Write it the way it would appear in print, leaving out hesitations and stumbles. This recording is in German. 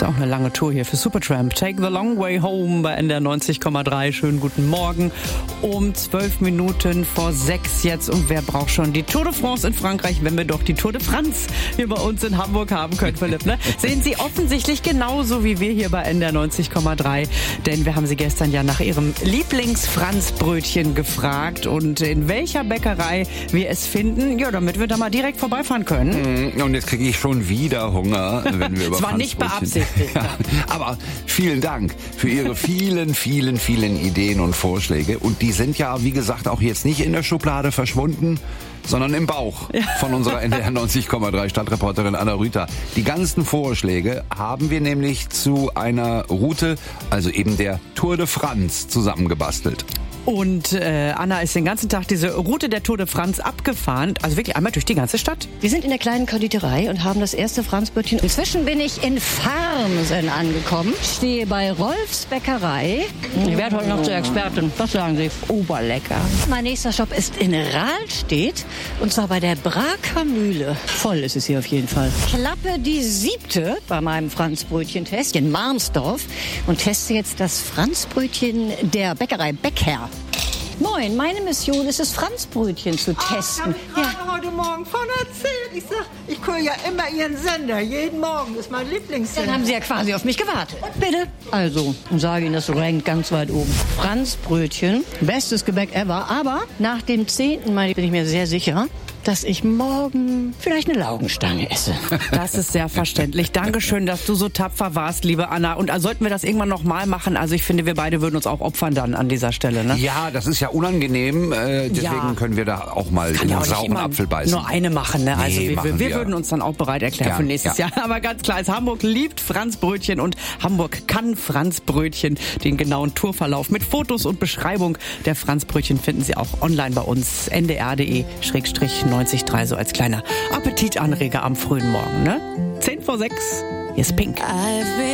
Ist ja auch eine lange Tour hier für Supertramp. Take the long way home bei NDR 90,3. Schönen guten Morgen. Um 12 Minuten vor 6 jetzt. Und wer braucht schon die Tour de France in Frankreich, wenn wir doch die Tour de France hier bei uns in Hamburg haben können, Philipp, ne? Sehen Sie offensichtlich genauso wie wir hier bei NDR 90,3. Denn wir haben Sie gestern ja nach Ihrem Lieblings-Franzbrötchen gefragt und in welcher Bäckerei wir es finden. Ja, damit wir da mal direkt vorbeifahren können. Und jetzt kriege ich schon wieder Hunger, wenn wir über Es war nicht beabsichtigt. Ja, aber vielen Dank für Ihre vielen, vielen, vielen Ideen und Vorschläge. Und die sind ja, wie gesagt, auch jetzt nicht in der Schublade verschwunden, sondern im Bauch von unserer NDR 90,3 Stadtreporterin Anna Rüther. Die ganzen Vorschläge haben wir nämlich zu einer Route, also eben der Tour de France, zusammengebastelt. Und Anna ist den ganzen Tag diese Route der Tour de France abgefahren. Also wirklich einmal durch die ganze Stadt. Wir sind in der kleinen Konditorei und haben das erste Franzbrötchen. Inzwischen bin ich in Farmsen angekommen. Stehe bei Rolfs Bäckerei. Ich werde heute noch zur Expertin. Was sagen Sie? Oberlecker. Mein nächster Shop ist in Rahlstedt. Und zwar bei der Braker Mühle. Voll ist es hier auf jeden Fall. Klappe die 7. bei meinem Franzbrötchen-Test in Marmsdorf. Und teste jetzt das Franzbrötchen der Bäckerei Becker. Moin, meine Mission ist es, Franzbrötchen zu testen. Ich habe heute Morgen von erzählt. Ich sag, ich höre ja immer Ihren Sender. Jeden Morgen ist mein Lieblingssender. Dann haben Sie ja quasi auf mich gewartet. Und bitte? Also, und sage Ihnen, das rankt ganz weit oben. Franzbrötchen, bestes Gebäck ever. Aber nach dem 10. Mal bin ich mir sehr sicher, dass ich morgen vielleicht eine Laugenstange esse. Das ist sehr verständlich. Dankeschön, dass du so tapfer warst, liebe Anna. Und sollten wir das irgendwann nochmal machen? Also ich finde, wir beide würden uns auch opfern dann an dieser Stelle. Ne? Ja, das ist ja unangenehm. Deswegen können wir da auch mal in den sauren Apfel beißen. Nur eine machen. Ne? Also Nee, wir würden uns dann auch bereit erklären für nächstes Jahr. Aber ganz klar ist, Hamburg liebt Franzbrötchen und Hamburg kann Franzbrötchen. Den genauen Tourverlauf mit Fotos und Beschreibung der Franzbrötchen finden Sie auch online bei uns. ndr.de/90.3 so als kleiner Appetitanreger am frühen Morgen. Ne? 5:50. Hier ist Pink.